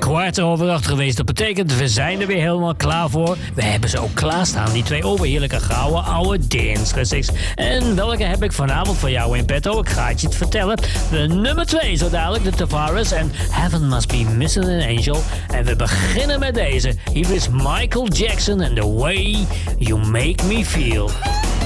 8:15 geweest. Dat betekent, we zijn er weer helemaal klaar voor. We hebben ze ook klaarstaan, die twee overheerlijke gouden oude danceclassics. En welke heb ik vanavond voor jou in petto? Ik ga het je vertellen. De nummer 2 zo dadelijk, de Tavares en Heaven Must Be Missing an Angel. En we beginnen met deze. Hier is Michael Jackson and The Way You Make Me Feel.